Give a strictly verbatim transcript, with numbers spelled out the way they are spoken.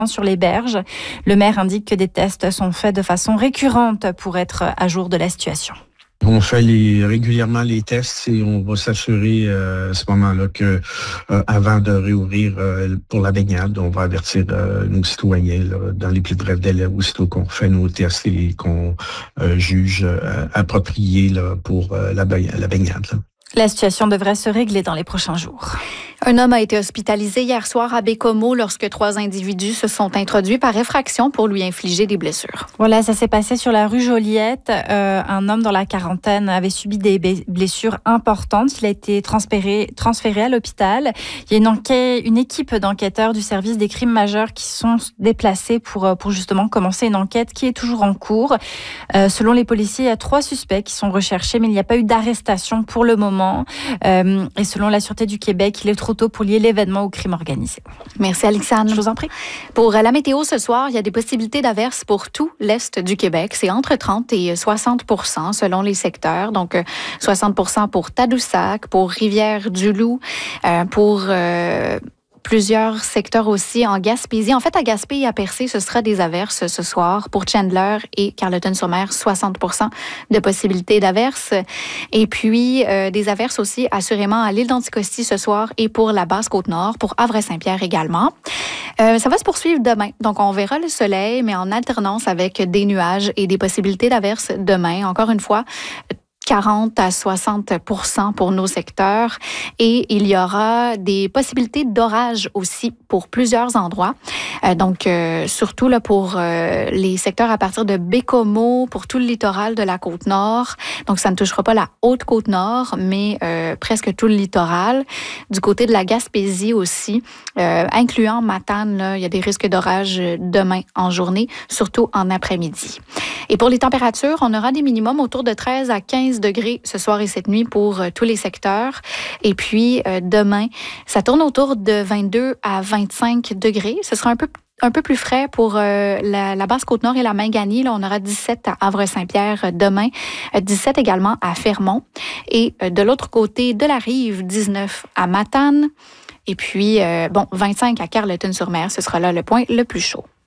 sur les berges. Le maire indique que des tests sont faits de façon récurrente pour être à jour de la situation. On fait les, régulièrement les tests et on va s'assurer euh, à ce moment-là que euh, avant de réouvrir euh, pour la baignade, on va avertir euh, nos citoyens là, dans les plus brefs délais aussitôt qu'on fait nos tests et qu'on euh, juge euh, approprié là, pour euh, la, la baignade. Là. La situation devrait se régler dans les prochains jours. Un homme a été hospitalisé hier soir à Baie-Comeau lorsque trois individus se sont introduits par effraction pour lui infliger des blessures. Voilà, ça s'est passé sur la rue Joliette. Euh, un homme dans la quarantaine avait subi des blessures importantes. Il a été transféré, transféré à l'hôpital. Il y a une, enquête, une équipe d'enquêteurs du service des crimes majeurs qui sont déplacés pour, pour justement commencer une enquête qui est toujours en cours. Euh, selon les policiers, il y a trois suspects qui sont recherchés, mais il n'y a pas eu d'arrestation pour le moment. Euh, et selon la Sûreté du Québec, il est trop tôt pour lier l'événement au crime organisé. Merci Alexandre. Je vous en prie. Pour la météo ce soir, il y a des possibilités d'averses pour tout l'est du Québec. C'est entre trente et soixante pour cent selon les secteurs. Donc soixante pour cent pour Tadoussac, pour Rivière-du-Loup, euh, pour... Euh, plusieurs secteurs aussi en Gaspésie. En fait, à Gaspé et à Percé, ce sera des averses ce soir. Pour Chandler et Carleton-sur-Mer, soixante pour cent de possibilités d'averses. Et puis, euh, des averses aussi, assurément, à l'île d'Anticosti ce soir et pour la Basse-Côte-Nord, pour Havre-Saint-Pierre également. Euh, ça va se poursuivre demain. Donc, on verra le soleil, mais en alternance avec des nuages et des possibilités d'averses demain. Encore une fois, quarante à soixante pour cent pour nos secteurs. Et il y aura des possibilités d'orage aussi pour plusieurs endroits. Euh, donc, euh, surtout là, pour euh, les secteurs à partir de Baie-Comeau, pour tout le littoral de la Côte-Nord. Donc, ça ne touchera pas la Haute-Côte-Nord, mais euh, presque tout le littoral. Du côté de la Gaspésie aussi, euh, incluant Matane, là, il y a des risques d'orage demain en journée, surtout en après-midi. Et pour les températures, on aura des minimums autour de treize à quinze degrés ce soir et cette nuit pour euh, tous les secteurs. Et puis, euh, demain, ça tourne autour de vingt-deux à vingt-cinq degrés. Ce sera un peu un peu plus frais pour euh, la, la Basse-Côte-Nord et la Mingani. Là, on aura dix-sept à Havre-Saint-Pierre demain, dix-sept également à Fermont. Et euh, de l'autre côté de la rive, dix-neuf à Matane. Et puis, euh, bon, vingt-cinq à Carleton-sur-Mer. Ce sera là le point le plus chaud.